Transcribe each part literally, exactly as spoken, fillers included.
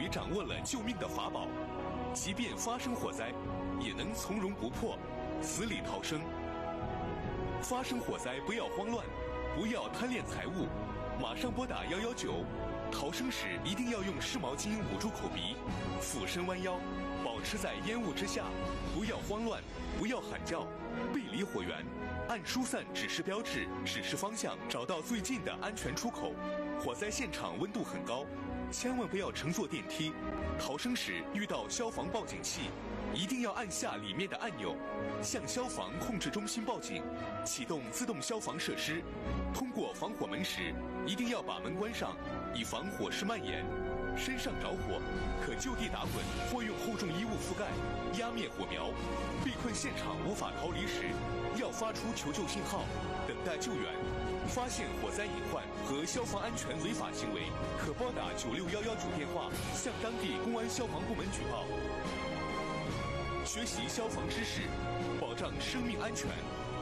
里掌握了救命的法宝，即便发生火灾，也能从容不迫，死里逃生。发生火灾不要慌乱，不要贪恋财物，马上拨打一一九。逃生时一定要用湿毛巾捂住口鼻，俯身弯腰，保持在烟雾之下，不要慌乱，不要喊叫，背离火源，按疏散指示标志指示方向，找到最近的安全出口。火灾现场温度很高，千万不要乘坐电梯。逃生时遇到消防报警器，一定要按下里面的按钮，向消防控制中心报警，启动自动消防设施。通过防火门时，一定要把门关上，以防火势蔓延。身上着火，可就地打滚或用厚重衣物覆盖，压灭火苗。被困现场无法逃离时，要发出求救信号，等待救援。发现火灾隐患和消防安全违法行为，可拨打九六一一九电话，向当地公安消防部门举报。学习消防知识，保障生命安全。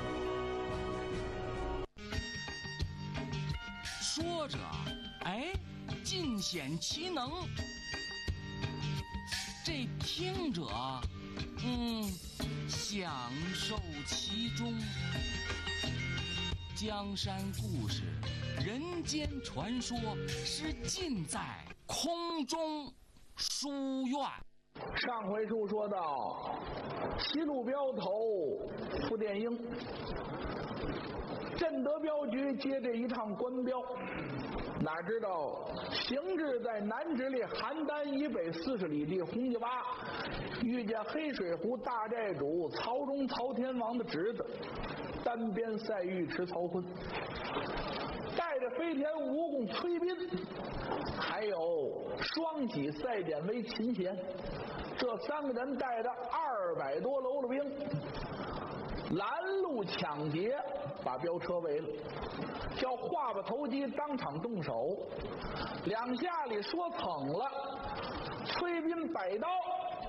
说着，哎，尽显其能。这听者，嗯，享受其中。江山故事、人间传说是尽在空中书院。 上回书说到，西路镖头傅殿英，镇德镖局接这一趟官镖，哪知道行至在南直隶邯郸以北四十里地红家洼，遇见黑水湖大寨主曹忠曹天王的侄子单边赛尉迟曹锟，带着飞田蜈蚣崔斌，还有双喜赛典韦秦贤，这三个人带着二百多喽啰兵，拦路抢劫，把镖车围了，叫话把头机当场动手，两下里说蹭了，崔斌摆刀，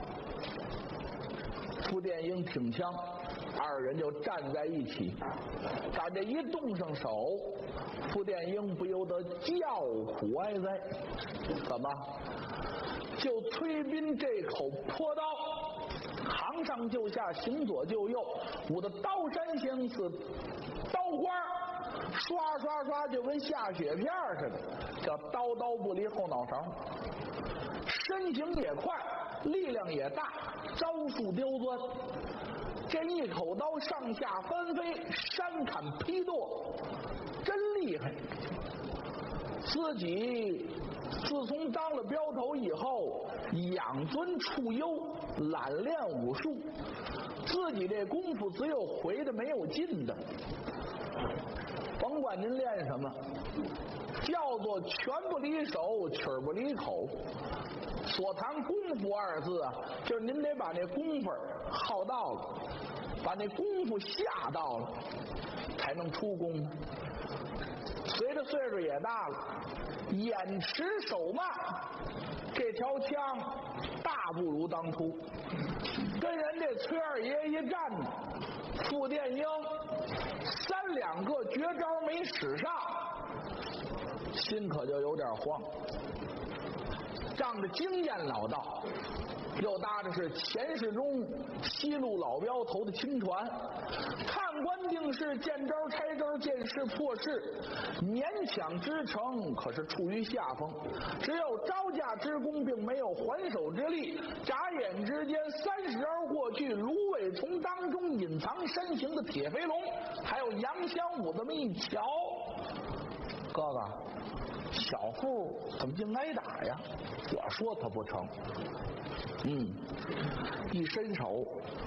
傅殿英挺枪，二人就站在一起。他这一动上手，傅殿英不由得叫苦哀哉。怎么？就崔斌这口泼刀，行上就下，行左就右，舞的刀山相似，刀花刷刷刷就跟下雪片似的，叫刀刀不离后脑勺。身形也快，力量也大，招数刁钻。这一口刀上下翻飞，山砍劈剁，真厉害。自己自从当了镖头以后，养尊处优，懒练武术，自己这功夫只有回的没有进的。甭管您练什么，叫做拳不离手，曲儿不离口。所谈功夫二字啊，就是您得把那功夫耗到了，把那功夫下到了，才能出功夫。随着岁数也大了，眼迟手慢，这条枪大不如当初。跟人这崔二爷一战，傅殿英三两个绝招没使上，心可就有点慌。仗着经验老道，又搭的是前世中西路老镖头的亲传，看官定事，见招拆招，见势破势，勉强支撑，可是处于下风。只有招架之功，并没有还手之力。眨眼之间，三十招过去，芦苇丛当中隐藏身形的铁飞龙，还有杨香武这么一瞧，哥哥。小富怎么净挨打呀？我说他不成。嗯，一伸手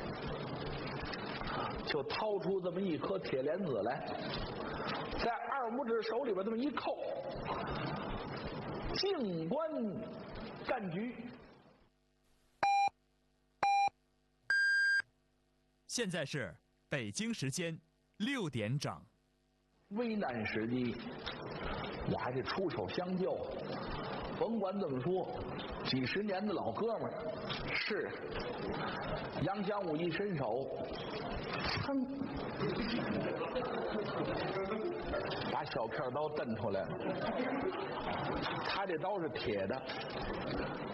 就掏出这么一颗铁莲子来，在二拇指手里边这么一扣，静观战局。 现在是北京时间六点整。 危难时机，我还得出手相救。甭管怎么说，几十年的老哥们儿，是杨香武一伸手，噌，把小片刀蹬出来了。他这刀是铁的，